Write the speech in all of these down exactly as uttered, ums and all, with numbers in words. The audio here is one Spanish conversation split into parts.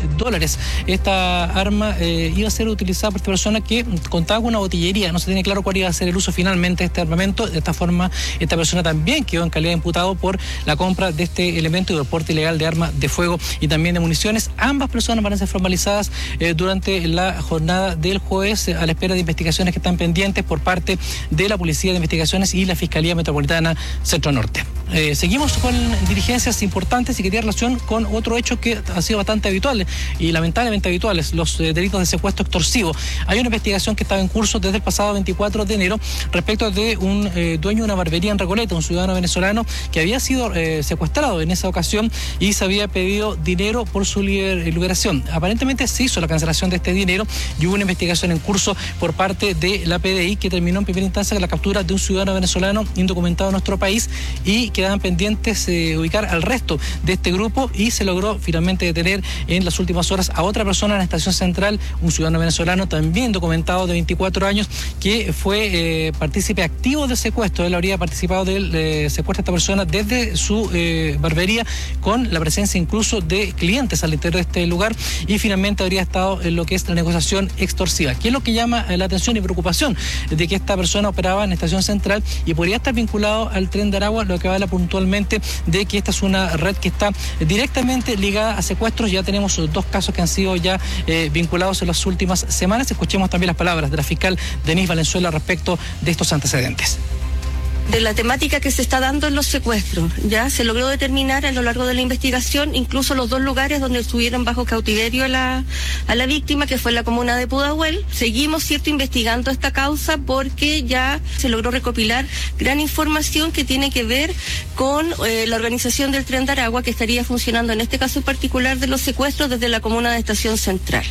dólares. Esta arma eh, iba a ser utilizada por esta persona que contaba con una botillería. No se tiene claro cuál iba a ser el uso finalmente de este armamento. De esta forma, esta persona también quedó en calidad de imputado por la compra de este elemento y el porte ilegal de armas de fuego y también de municiones. Ambas personas van a ser formalizadas eh, durante la jornada del jueves eh, a la espera de investigaciones que están pendientes por parte de la Policía de Investigaciones y la Fiscalía Metropolitana Centro Norte. Eh, seguimos con diligencias importantes y que tiene relación con otro hecho que ha sido bastante habitual y lamentablemente habituales, los eh, delitos de secuestro extorsivo. Hay una investigación que estaba en curso desde el pasado veinticuatro de enero respecto de un eh, dueño de una barbería en Recoleta, un ciudadano venezolano que había sido eh, secuestrado en esa ocasión y se había pedido dinero por su liber, liberación. Aparentemente se hizo la cancelación de este dinero y hubo una investigación en curso por parte de la P D I que terminó en primera instancia con la captura de un ciudadano venezolano indocumentado en nuestro país y quedaban pendientes eh, ubicar al resto de este grupo y se logró finalmente detener en las últimas horas a otra persona en la estación central, un ciudadano venezolano también documentado de veinticuatro años que fue eh, partícipe activo del secuestro. Él habría participado del eh, secuestro de esta persona desde su eh, barbería con la presencia incluso de clientes al interior de este lugar y finalmente habría estado en lo que es la negociación extorsiva. ¿Qué es lo que llama la atención y preocupación? De que esta persona operaba en la estación central y podría estar vinculado al Tren de Aragua, lo que habla puntualmente de que esta es una red que está directamente ligada a secuestros. Ya tenemos dos casos que han sido ya eh, vinculados en las últimas semanas. Escuchemos también las palabras de la fiscal Denise Valenzuela respecto de estos antecedentes. De la temática que se está dando en los secuestros, ya se logró determinar a lo largo de la investigación incluso los dos lugares donde estuvieron bajo cautiverio a la, a la víctima, que fue en la comuna de Pudahuel. Seguimos, cierto, investigando esta causa porque ya se logró recopilar gran información que tiene que ver con eh, la organización del Tren de Aragua, que estaría funcionando en este caso en particular de los secuestros desde la comuna de Estación Central.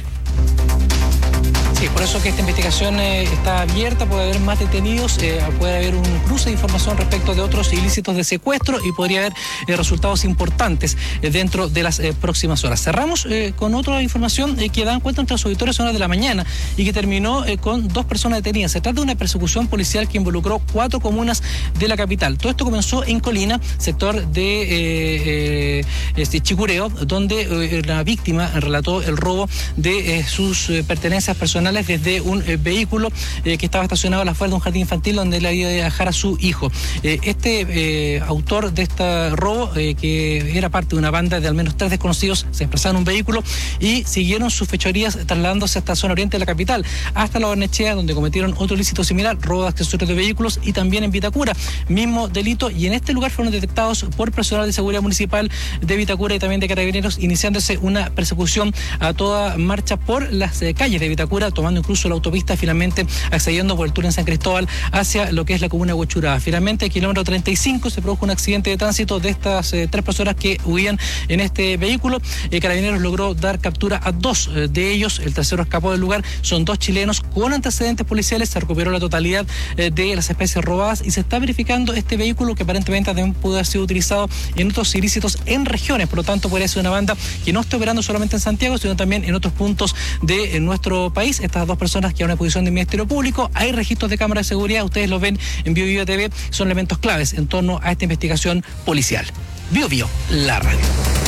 Sí, por eso que esta investigación eh, está abierta, puede haber más detenidos, eh, puede haber un cruce de información respecto de otros ilícitos de secuestro y podría haber eh, resultados importantes eh, dentro de las eh, próximas horas. Cerramos eh, con otra información eh, que dan cuenta entre los auditores a horas de la mañana y que terminó eh, con dos personas detenidas. Se trata de una persecución policial que involucró cuatro comunas de la capital. Todo esto comenzó en Colina, sector de eh, eh, este, Chicureo, donde eh, la víctima relató el robo de eh, sus eh, pertenencias personales desde un eh, vehículo eh, que estaba estacionado a la afuera de un jardín infantil donde él había de dejar a su hijo. Eh, este eh, autor de este robo, eh, que era parte de una banda de al menos tres desconocidos, se desplazaron en un vehículo y siguieron sus fechorías trasladándose hasta la zona oriente de la capital, hasta la Barnechea, donde cometieron otro ilícito similar, robo de accesorios de vehículos, y también en Vitacura, mismo delito, y en este lugar fueron detectados por personal de seguridad municipal de Vitacura y también de Carabineros, iniciándose una persecución a toda marcha por las eh, calles de Vitacura, tomando incluso la autopista, finalmente accediendo por el túnel en San Cristóbal hacia lo que es la comuna de Huachuraba. Finalmente, kilómetro treinta y cinco, se produjo un accidente de tránsito de estas eh, tres personas que huían en este vehículo. Eh, Carabineros logró dar captura a dos eh, de ellos, el tercero escapó del lugar. Son dos chilenos con antecedentes policiales, se recuperó la totalidad eh, de las especies robadas y se está verificando este vehículo que aparentemente también pudo haber sido utilizado en otros ilícitos en regiones. Por lo tanto, podría ser una banda que no está operando solamente en Santiago, sino también en otros puntos de eh, nuestro país. Estas dos personas que a una disposición del Ministerio Público, hay registros de cámara de seguridad, ustedes los ven en Bio Bio T V, son elementos claves en torno a esta investigación policial. Bio Bio, la radio.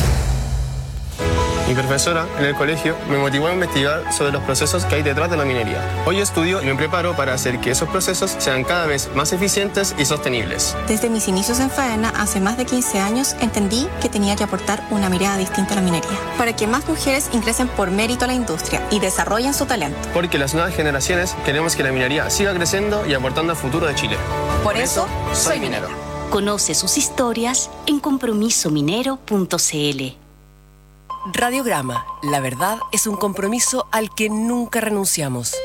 Mi profesora en el colegio me motivó a investigar sobre los procesos que hay detrás de la minería. Hoy estudio y me preparo para hacer que esos procesos sean cada vez más eficientes y sostenibles. Desde mis inicios en Faena, hace más de quince años, entendí que tenía que aportar una mirada distinta a la minería, para que más mujeres ingresen por mérito a la industria y desarrollen su talento. Porque las nuevas generaciones queremos que la minería siga creciendo y aportando al futuro de Chile. Por, por eso, soy minero. Conoce sus historias en compromiso minero punto c l. Radiograma, la verdad es un compromiso al que nunca renunciamos.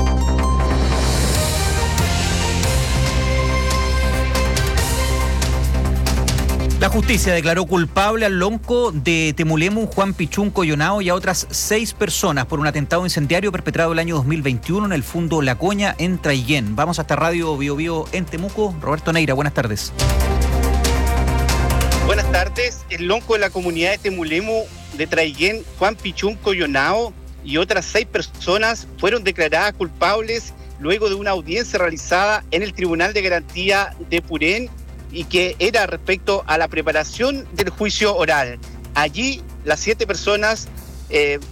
La justicia declaró culpable al lonco de Temulemu, Juan Pichún Coyonao, y a otras seis personas por un atentado incendiario perpetrado el año dos mil veintiuno en el Fundo La Coña, en Traillén. Vamos hasta Radio Bio Bio en Temuco. Roberto Neira, buenas tardes. Buenas tardes. El lonco de la comunidad de Temulemu de Traillén, Juan Pichún Coyonao, y otras seis personas fueron declaradas culpables luego de una audiencia realizada en el Tribunal de Garantía de Purén y que era respecto a la preparación del juicio oral. Allí las siete personas eh,